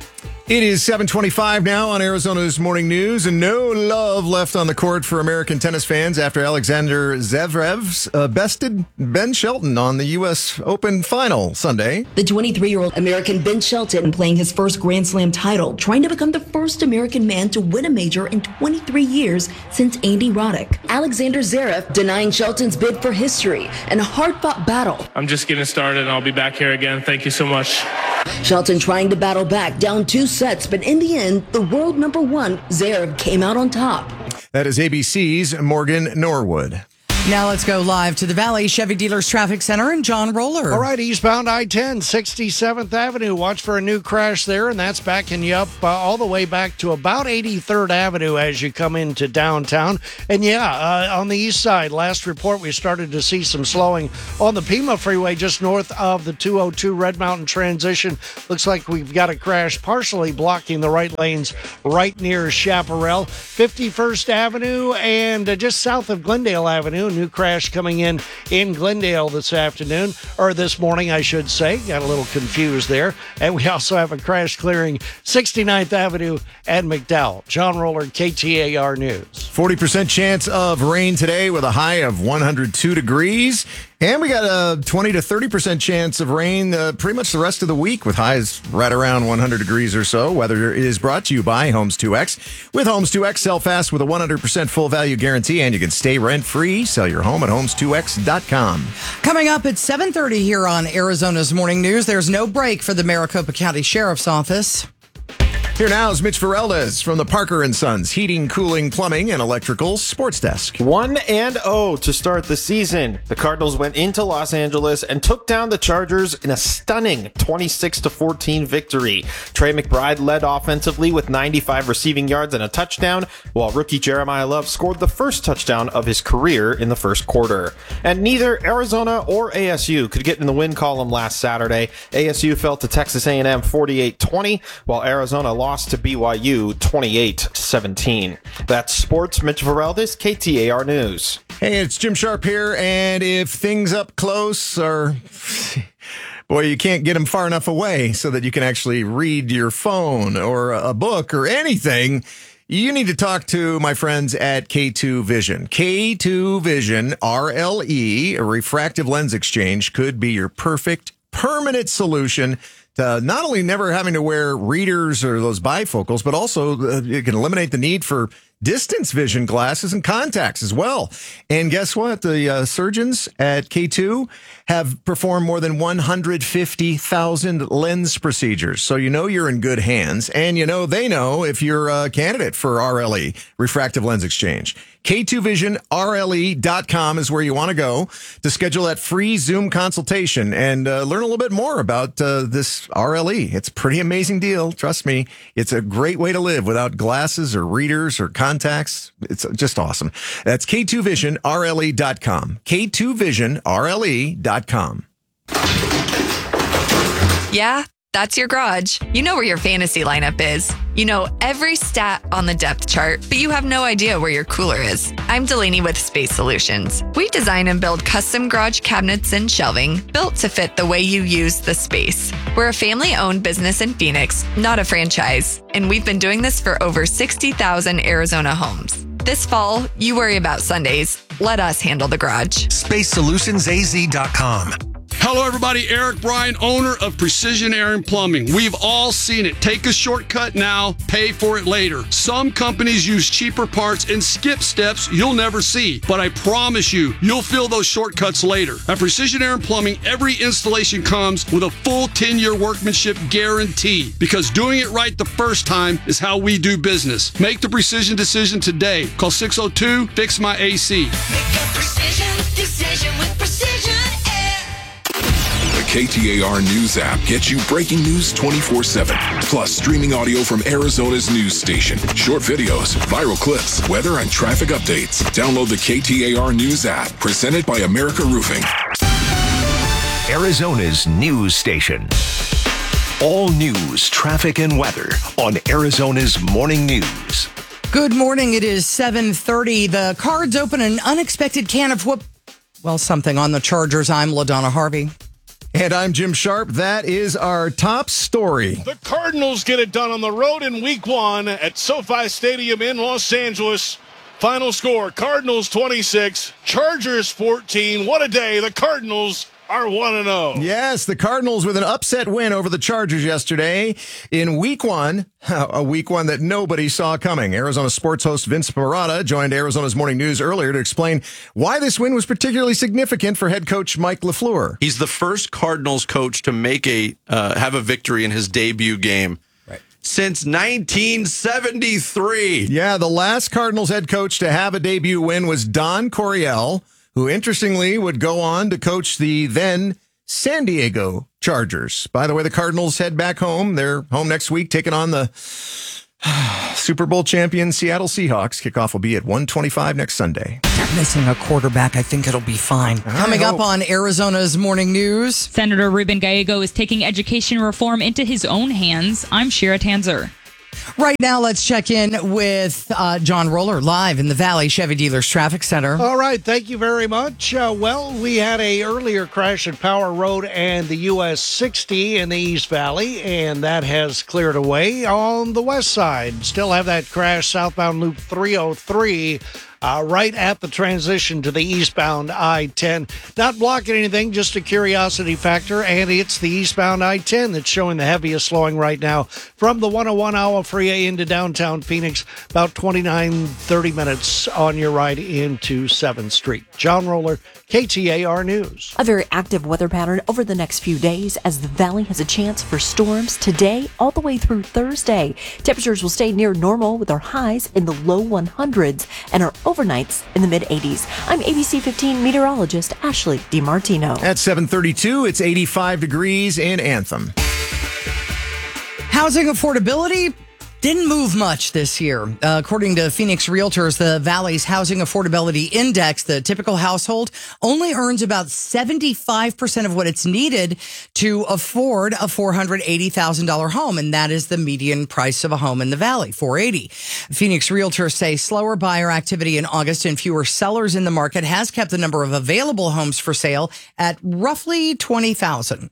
It is 7:25 now on Arizona's Morning News, and no love left on the court for American tennis fans after Alexander Zverev bested Ben Shelton on the U.S. Open final Sunday. The 23-year-old American Ben Shelton playing his first Grand Slam title, trying to become the first American man to win a major in 23 years since Andy Roddick. Alexander Zverev denying Shelton's bid for history in a hard-fought battle. I'm just getting started, and I'll be back here again. Thank you so much. Shelton trying to battle back, down 2 sets, but in the end, the world number one, Zverev, came out on top. That is ABC's Morgan Norwood. Now let's go live to the Valley Chevy Dealers Traffic Center and John Roller. All right, eastbound I-10, 67th Avenue. Watch for a new crash there, and that's backing you up all the way back to about 83rd Avenue as you come into downtown. And on the east side, last report, we started to see some slowing on the Pima Freeway just north of the 202 Red Mountain transition. Looks like we've got a crash partially blocking the right lanes right near Chaparral. 51st Avenue and just south of Glendale Avenue. New crash coming in Glendale this morning, I should say. Got a little confused there. And we also have a crash clearing 69th Avenue and McDowell. John Roller, KTAR News. 40% chance of rain today with a high of 102 degrees. And we got a 20 to 30% chance of rain pretty much the rest of the week with highs right around 100 degrees or so. Weather is brought to you by Homes 2X. With Homes 2X, sell fast with a 100% full value guarantee, and you can stay rent-free. Sell your home at homes2x.com. Coming up at 7:30 here on Arizona's Morning News, there's no break for the Maricopa County Sheriff's Office. Here now is Mitch Ferraldez from the Parker & Sons Heating, Cooling, Plumbing, and Electrical Sports Desk. 1-0 to start the season. The Cardinals went into Los Angeles and took down the Chargers in a stunning 26-14 victory. Trey McBride led offensively with 95 receiving yards and a touchdown, while rookie Jeremiah Love scored the first touchdown of his career in the first quarter. And neither Arizona or ASU could get in the win column last Saturday. ASU fell to Texas A&M 48-20, while Arizona lost to BYU 28-17. That's sports. Mitch Ferraldez, KTAR News. Hey, it's Jim Sharp here, and if things up close are... Boy, you can't get them far enough away so that you can actually read your phone or a book or anything, you need to talk to my friends at K2 Vision. K2 Vision, RLE, a refractive lens exchange, could be your perfect permanent solution to not only never having to wear readers or those bifocals, but also it can eliminate the need for distance vision glasses and contacts as well. And guess what? The surgeons at K2 have performed more than 150,000 lens procedures. So you know you're in good hands, and you know they know if you're a candidate for RLE, refractive lens exchange. K2VisionRLE.com is where you want to go to schedule that free Zoom consultation and learn a little bit more about this RLE. It's a pretty amazing deal. Trust me, it's a great way to live without glasses or readers or contacts. It's just awesome. That's K2VisionRLE.com. K2VisionRLE.com. Yeah, that's your garage. You know where your fantasy lineup is. You know every stat on the depth chart, but you have no idea where your cooler is. I'm Delaney with Space Solutions. We design and build custom garage cabinets and shelving built to fit the way you use the space. We're a family-owned business in Phoenix, not a franchise, and we've been doing this for over 60,000 Arizona homes. This fall, you worry about Sundays. Let us handle the garage. SpaceSolutionsAZ.com. Hello, everybody. Eric Bryan, owner of Precision Air and Plumbing. We've all seen it. Take a shortcut now, pay for it later. Some companies use cheaper parts and skip steps you'll never see. But I promise you, you'll feel those shortcuts later. At Precision Air and Plumbing, every installation comes with a full 10-year workmanship guarantee. Because doing it right the first time is how we do business. Make the precision decision today. Call 602-FIX-MY-AC. Make a precision decision with Precision Air. The KTAR News app gets you breaking news 24/7. Plus streaming audio from Arizona's news station. Short videos, viral clips, weather and traffic updates. Download the KTAR News app. Presented by America Roofing. Arizona's news station. All news, traffic, and weather on Arizona's Morning News. Good morning. It is 7:30. The Cards open an unexpected can of something on the Chargers. I'm LaDonna Harvey. And I'm Jim Sharp. That is our top story. The Cardinals get it done on the road in Week 1 at SoFi Stadium in Los Angeles. Final score, Cardinals 26, Chargers 14. What a day. The Cardinals are 1-0. Yes, the Cardinals with an upset win over the Chargers yesterday in Week 1, a Week 1 that nobody saw coming. Arizona sports host Vince Marotta joined Arizona's Morning News earlier to explain why this win was particularly significant for head coach Mike LaFleur. He's the first Cardinals coach to make have a victory in his debut game. Since 1973. Yeah, the last Cardinals head coach to have a debut win was Don Coryell, who interestingly would go on to coach the then San Diego Chargers. By the way, the Cardinals head back home. They're home next week, taking on the Super Bowl champion Seattle Seahawks. Kickoff will be at 1:25 next Sunday. They're missing a quarterback. I think it'll be fine. Coming up on Arizona's Morning News. Senator Ruben Gallego is taking education reform into his own hands. I'm Shira Tanzer. Right now, let's check in with John Roller live in the Valley Chevy Dealers Traffic Center. All right, thank you very much. Well, we had a earlier crash at Power Road and the US 60 in the East Valley, and that has cleared away on the west side. Still have that crash southbound Loop 303. Right at the transition to the eastbound I-10. Not blocking anything, just a curiosity factor, and it's the eastbound I-10 that's showing the heaviest slowing right now from the 101 Iowa Freeway into downtown Phoenix, about 29-30 minutes on your ride into 7th Street. John Roller, KTAR News. A very active weather pattern over the next few days as the valley has a chance for storms today all the way through Thursday. Temperatures will stay near normal with our highs in the low 100s and our overnights in the mid-80s. I'm ABC 15 meteorologist Ashley DiMartino. At 7:32, it's 85 degrees in Anthem. Housing affordability didn't move much this year. According to Phoenix Realtors, the Valley's Housing Affordability Index, the typical household only earns about 75% of what it's needed to afford a $480,000 home, and that is the median price of a home in the Valley, $480,000. Phoenix Realtors say slower buyer activity in August and fewer sellers in the market has kept the number of available homes for sale at roughly 20,000.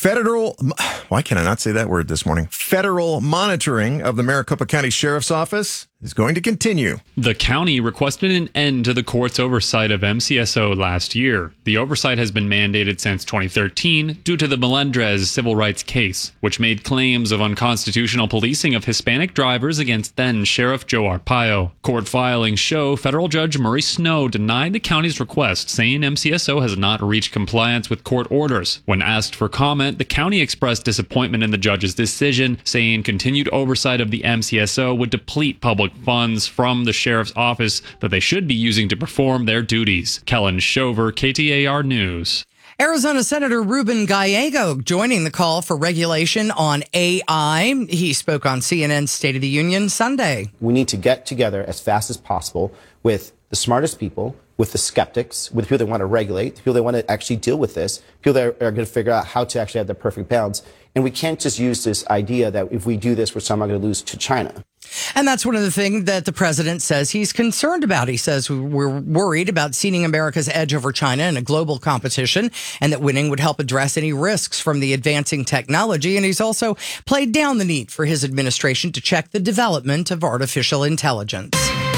Why can I not say that word this morning? Federal monitoring of the Maricopa County Sheriff's Office is going to continue. The county requested an end to the court's oversight of MCSO last year. The oversight has been mandated since 2013 due to the Melendrez civil rights case, which made claims of unconstitutional policing of Hispanic drivers against then Sheriff Joe Arpaio. Court filings show federal judge Murray Snow denied the county's request, saying MCSO has not reached compliance with court orders. When asked for comment, the county expressed disappointment in the judge's decision, saying continued oversight of the MCSO would deplete public funds from the sheriff's office that they should be using to perform their duties. Kellen Shover, KTAR News. Arizona Senator Ruben Gallego joining the call for regulation on AI. He spoke on CNN's State of the Union Sunday. We need to get together as fast as possible with the smartest people, with the skeptics, with people that want to regulate, people that want to actually deal with this, people that are going to figure out how to actually have the perfect balance. And we can't just use this idea that if we do this, we're somehow going to lose to China. And that's one of the things that the president says he's concerned about. He says we're worried about ceding America's edge over China in a global competition, and that winning would help address any risks from the advancing technology. And he's also played down the need for his administration to check the development of artificial intelligence.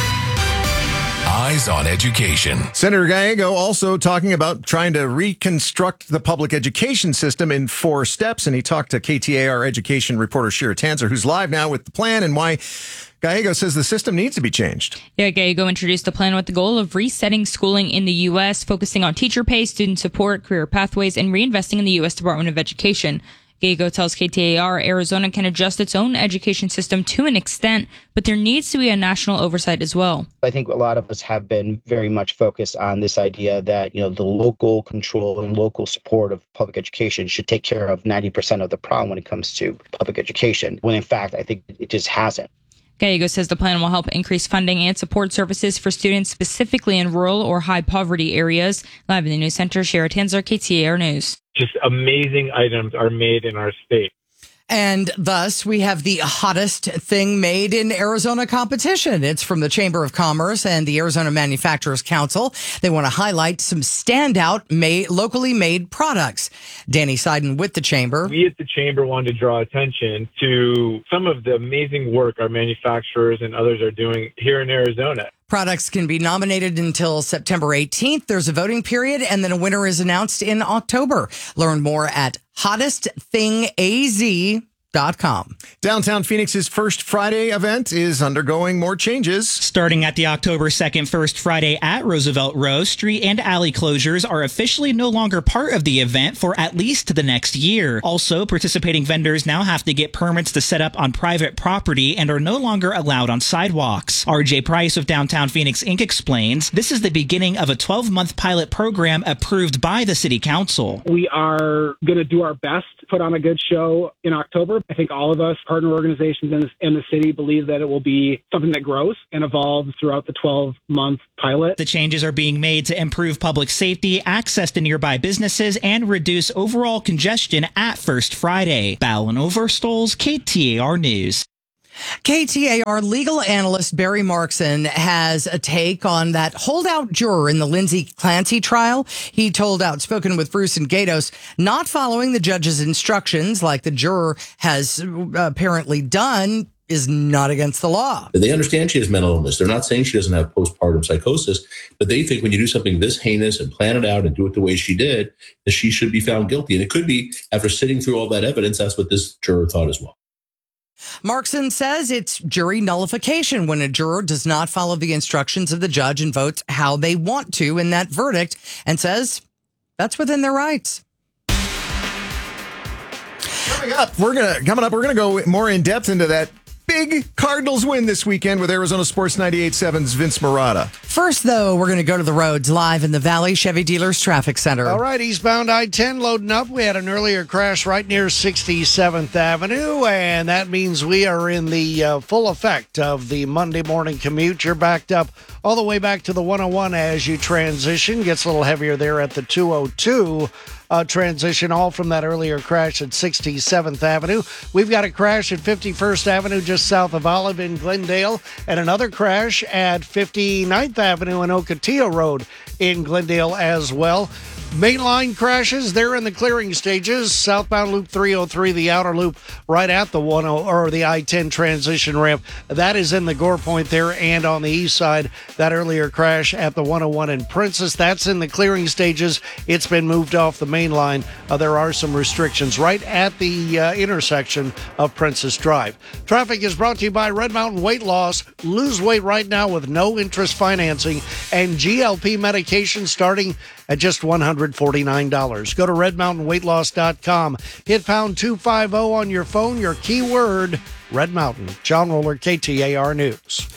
Eyes on Education. Senator Gallego also talking about trying to reconstruct the public education system in 4 steps. And he talked to KTAR education reporter Shira Tanzer, who's live now with the plan and why Gallego says the system needs to be changed. Yeah, Gallego introduced the plan with the goal of resetting schooling in the U.S., focusing on teacher pay, student support, career pathways, and reinvesting in the U.S. Department of Education. Gallego tells KTAR Arizona can adjust its own education system to an extent, but there needs to be a national oversight as well. I think a lot of us have been very much focused on this idea that, the local control and local support of public education should take care of 90% of the problem when it comes to public education, when in fact, I think it just hasn't. Gallego says the plan will help increase funding and support services for students specifically in rural or high poverty areas. Live in the News Center, Shira Tanzer, KTAR News. Just amazing items are made in our state. And thus, we have the hottest thing made in Arizona competition. It's from the Chamber of Commerce and the Arizona Manufacturers Council. They want to highlight some standout locally made products. Danny Seiden with the Chamber. We at the Chamber wanted to draw attention to some of the amazing work our manufacturers and others are doing here in Arizona. Products can be nominated until September 18th. There's a voting period, and then a winner is announced in October. Learn more at hottestthingaZ.com. Downtown Phoenix's First Friday event is undergoing more changes. Starting at the October 2nd First Friday at Roosevelt Row, street and alley closures are officially no longer part of the event for at least the next year. Also, participating vendors now have to get permits to set up on private property and are no longer allowed on sidewalks. RJ Price of Downtown Phoenix Inc. explains this is the beginning of a 12-month pilot program approved by the City Council. We are going to do our best to put on a good show in October. I think all of us, partner organizations in the city, believe that it will be something that grows and evolves throughout the 12-month pilot. The changes are being made to improve public safety, access to nearby businesses, and reduce overall congestion at First Friday. Ballin Overstoles, KTAR News. KTAR legal analyst Barry Markson has a take on that holdout juror in the Lindsay Clancy trial. He told Outspoken with Bruce and Gatos not following the judge's instructions like the juror has apparently done is not against the law. They understand she has mental illness. They're not saying she doesn't have postpartum psychosis, but they think when you do something this heinous and plan it out and do it the way she did, that she should be found guilty. And it could be, after sitting through all that evidence, that's what this juror thought as well. Markson says it's jury nullification when a juror does not follow the instructions of the judge and votes how they want to in that verdict, and says that's within their rights. Coming up, we're gonna go more in depth into that big Cardinals win this weekend with Arizona Sports 98.7's Vince Marotta. First, though, we're going to go to the roads live in the Valley Chevy Dealers Traffic Center. All right, eastbound I-10 loading up. We had an earlier crash right near 67th Avenue, and that means we are in the full effect of the Monday morning commute. You're backed up all the way back to the 101 as you transition. Gets a little heavier there at the 202. Transition, all from that earlier crash at 67th Avenue. We've got a crash at 51st Avenue just south of Olive in Glendale, and another crash at 59th Avenue and Ocotillo Road in Glendale as well. Mainline crashes, they're in the clearing stages. Southbound Loop 303, the outer loop right at the the I-10 transition ramp. That is in the Gore Point there, and on the east side, that earlier crash at the 101 in Princess. That's in the clearing stages. It's been moved off the main line. There are some restrictions right at the intersection of Princess Drive. Traffic is brought to you by Red Mountain Weight Loss. Lose weight right now with no interest financing and GLP medication starting at just $149. Go to redmountainweightloss.com. Hit pound 250 on your phone, your keyword, Red Mountain. John Roller, KTAR News.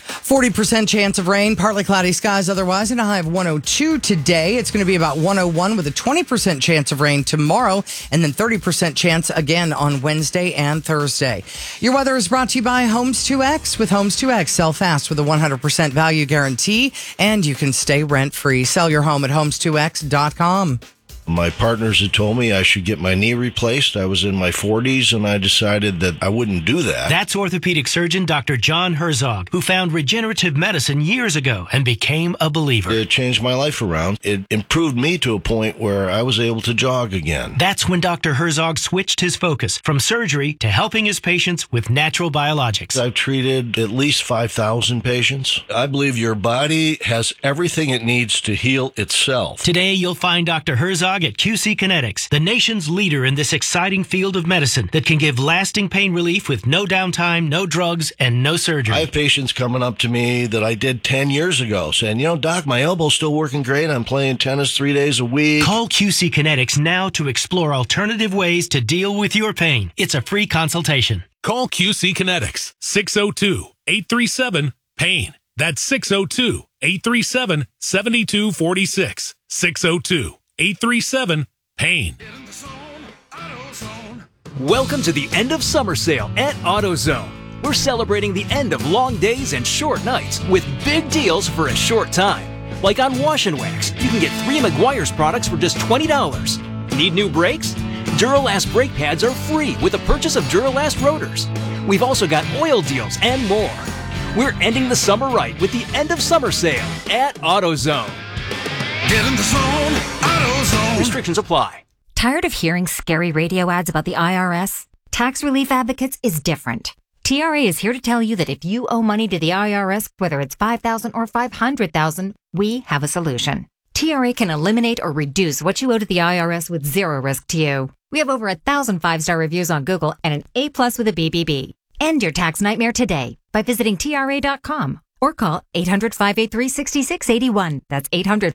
40% chance of rain, partly cloudy skies otherwise, and a high of 102 today. It's going to be about 101 with a 20% chance of rain tomorrow, and then 30% chance again on Wednesday and Thursday. Your weather is brought to you by Homes 2X. With Homes 2X, sell fast with a 100% value guarantee, and you can stay rent-free. Sell your home at homes2x.com. My partners had told me I should get my knee replaced. I was in my 40s, and I decided that I wouldn't do that. That's orthopedic surgeon Dr. John Herzog, who found regenerative medicine years ago and became a believer. It changed my life around. It improved me to a point where I was able to jog again. That's when Dr. Herzog switched his focus from surgery to helping his patients with natural biologics. I've treated at least 5,000 patients. I believe your body has everything it needs to heal itself. Today, you'll find Dr. Herzog at QC Kinetics, the nation's leader in this exciting field of medicine that can give lasting pain relief with no downtime, no drugs, and no surgery. I have patients coming up to me that I did 10 years ago saying, Doc, my elbow's still working great. I'm playing tennis 3 days a week. Call QC Kinetics now to explore alternative ways to deal with your pain. It's a free consultation. Call QC Kinetics, 602-837-PAIN. That's 602-837-7246. 602-837-PAIN. Welcome to the end of summer sale at AutoZone. We're celebrating the end of long days and short nights with big deals for a short time. Like on Wash and Wax, you can get 3 Meguiar's products for just $20. Need new brakes? Duralast brake pads are free with the purchase of Duralast rotors. We've also got oil deals and more. We're ending the summer right with the end of summer sale at AutoZone. Get in the zone, AutoZone. Restrictions apply. Tired of hearing scary radio ads about the IRS? Tax Relief Advocates is different. TRA is here to tell you that if you owe money to the IRS, whether it's $5,000 or $500,000, we have a solution. TRA can eliminate or reduce what you owe to the IRS with zero risk to you. We have over 1,000 5-star reviews on Google and an A+ with a BBB. End your tax nightmare today by visiting TRA.com or call 800-583-6681. That's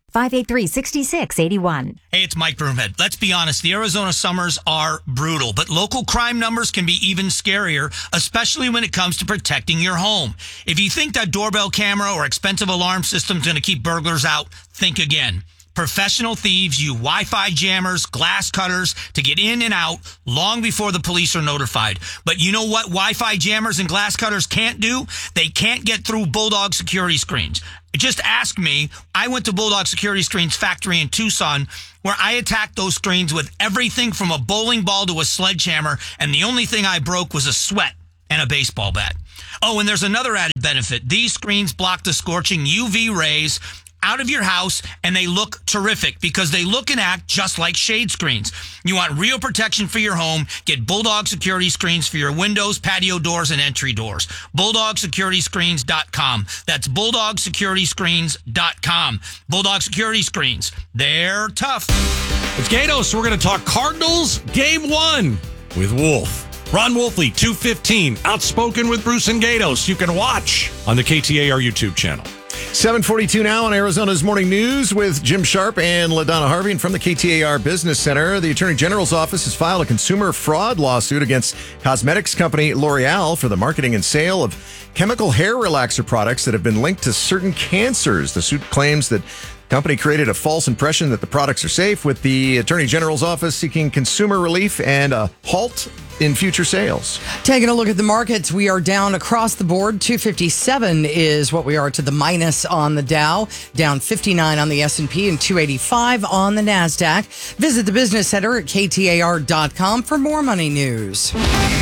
800-583-6681. Hey, it's Mike Broomhead. Let's be honest, the Arizona summers are brutal, but local crime numbers can be even scarier, especially when it comes to protecting your home. If you think that doorbell camera or expensive alarm system is going to keep burglars out, think again. Professional thieves use Wi-Fi jammers, glass cutters to get in and out long before the police are notified. But you know what Wi-Fi jammers and glass cutters can't do? They can't get through Bulldog security screens. Just ask me. I went to Bulldog Security Screens factory in Tucson, where I attacked those screens with everything from a bowling ball to a sledgehammer, and the only thing I broke was a sweat and a baseball bat. Oh, and there's another added benefit. These screens block the scorching UV rays out of your house, and they look terrific because they look and act just like shade screens. You want real protection for your home? Get Bulldog Security Screens for your windows, patio doors, and entry doors. BulldogSecurityScreens.com. That's BulldogSecurityScreens.com. Bulldog Security Screens. They're tough. It's Gatos. We're going to talk Cardinals Game 1 with Wolf. Ron Wolfley, 2:15, Outspoken with Bruce and Gatos. You can watch on the KTAR YouTube channel. 7:42 now on Arizona's Morning News with Jim Sharp and LaDonna Harvey. And from the KTAR Business Center, the Attorney General's office has filed a consumer fraud lawsuit against cosmetics company L'Oreal for the marketing and sale of chemical hair relaxer products that have been linked to certain cancers. The suit claims that the company created a false impression that the products are safe, with the Attorney General's office seeking consumer relief and a halt in future sales. Taking a look at the markets, we are down across the board. 257 is what we are to the minus on the Dow, down 59 on the S&P, and 285 on the NASDAQ. Visit the Business Center at KTAR.com for more money news.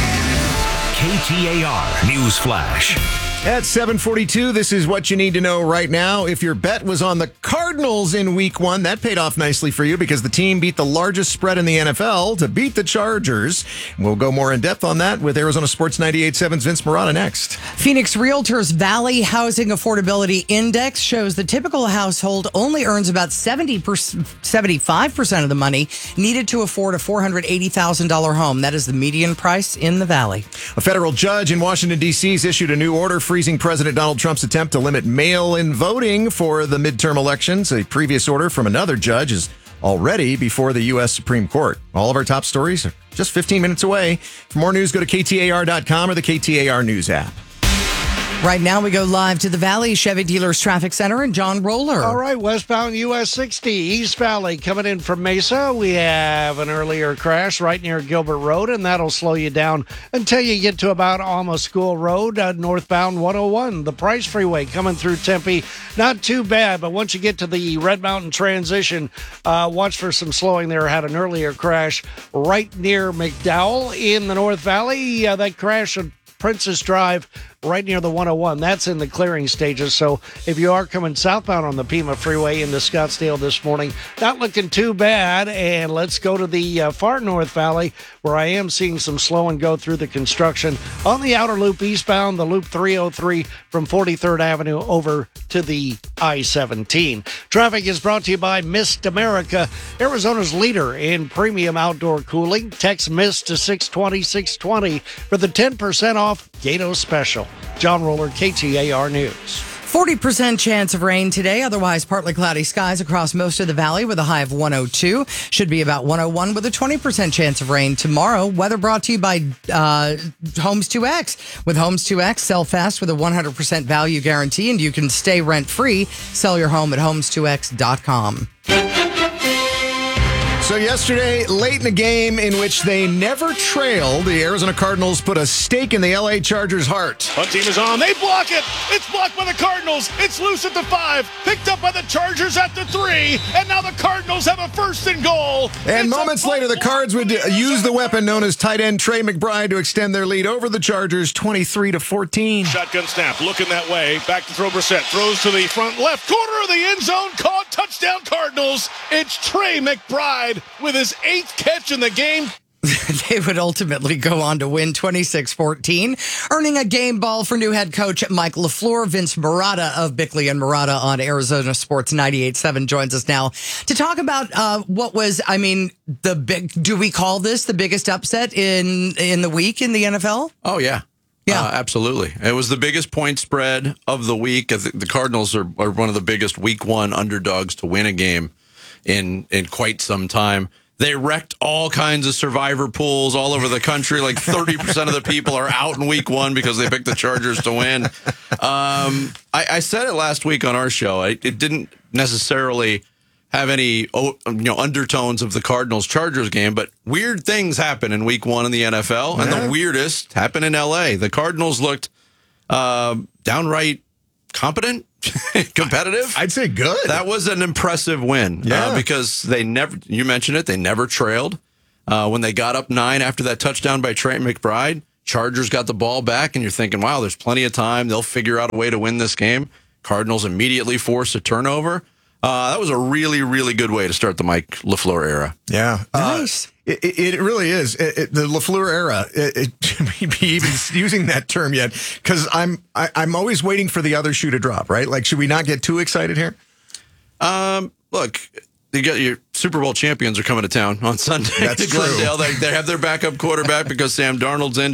KTAR News Flash. At 7:42, this is what you need to know right now. If your bet was on the Cardinals in Week 1, that paid off nicely for you because the team beat the largest spread in the NFL to beat the Chargers. We'll go more in depth on that with Arizona Sports 98.7's Vince Morata next. Phoenix Realtors Valley Housing Affordability Index shows the typical household only earns about 75% of the money needed to afford a $480,000 home. That is the median price in the Valley. A federal judge in Washington, D.C. has issued a new order freezing President Donald Trump's attempt to limit mail-in voting for the midterm elections. A previous order from another judge is already before the U.S. Supreme Court. All of our top stories are just 15 minutes away. For more news, go to KTAR.com or the KTAR News app. Right now, we go live to the Valley Chevy Dealers Traffic Center and John Roller. All right, westbound US 60, East Valley, coming in from Mesa. We have an earlier crash right near Gilbert Road, and that'll slow you down until you get to about Alma School Road, northbound 101. The Price Freeway coming through Tempe, not too bad, but once you get to the Red Mountain transition, watch for some slowing there. Had an earlier crash right near McDowell in the North Valley. That crash at Princess Drive right near the 101. That's in the clearing stages. So if you are coming southbound on the Pima Freeway into Scottsdale this morning, not looking too bad. And let's go to the far North Valley, where I am seeing some slowing go through the construction on the outer loop eastbound, the loop 303 from 43rd Avenue over to the I-17. Traffic is brought to you by Mist America, Arizona's leader in premium outdoor cooling. Text MIST to 620-620 for the 10% off Gatos special. John Roller, KTAR News. 40% chance of rain today, otherwise partly cloudy skies across most of the valley with a high of 102. Should be about 101 with a 20% chance of rain tomorrow. Weather brought to you by Homes 2X. With Homes 2X, sell fast with a 100% value guarantee, and you can stay rent-free. Sell your home at homes2x.com. So yesterday, late in a game in which they never trailed, the Arizona Cardinals put a stake in the LA Chargers' heart. Punt team is on. They block it. It's blocked by the Cardinals. It's loose at the 5. Picked up by the Chargers at the 3. And now the Cardinals have a 1st and goal. And moments later, the Cards would use the weapon known as tight end Trey McBride to extend their lead over the Chargers 23-14. Shotgun snap. Looking that way. Back to throw Brissett. Throws to the front left corner of the end zone. Caught. Touchdown Cardinals. It's Trey McBride with his 8th catch in the game. They would ultimately go on to win 26-14, earning a game ball for new head coach Mike LaFleur. Vince Marotta of Bickley and Marotta on Arizona Sports 98.7 joins us now to talk about what was, the big, do we call this the biggest upset in the week in the NFL? Oh, yeah. Yeah, absolutely. It was the biggest point spread of the week. The Cardinals are one of the biggest week 1 underdogs to win a game in quite some time. They wrecked all kinds of survivor pools all over the country. Like 30% of the people are out in week 1 because they picked the Chargers to win. I said it last week on our show. It didn't necessarily have any undertones of the Cardinals-Chargers game, but weird things happen in week 1 in the NFL, and the weirdest happened in L.A. The Cardinals looked downright competent, competitive. I'd say good. That was an impressive win because you mentioned it, they never trailed. When they got up 9 after that touchdown by Trey McBride, Chargers got the ball back, and you're thinking, wow, there's plenty of time. They'll figure out a way to win this game. Cardinals immediately forced a turnover. That was a really, really good way to start the Mike LaFleur era. Yeah. Nice. It really is. The LaFleur era, be even using that term yet, because I'm always waiting for the other shoe to drop, right? Like, should we not get too excited here? Look, you got your Super Bowl champions are coming to town on Sunday. That's to Glendale. They have their backup quarterback because Sam Darnold's in.